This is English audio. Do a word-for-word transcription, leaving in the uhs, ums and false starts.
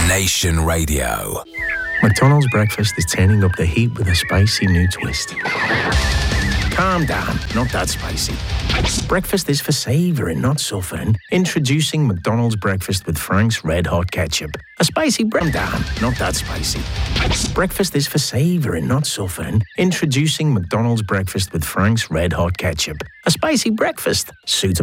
Nation Radio. McDonald's breakfast is turning up the heat with a spicy new twist. Calm down, not that spicy. Breakfast is for savouring, not suffering. Introducing McDonald's breakfast with Frank's Red Hot Ketchup. A spicy bread down, not that spicy. Breakfast is for savouring, not suffering. Introducing McDonald's breakfast with Frank's Red Hot Ketchup. A spicy breakfast suitable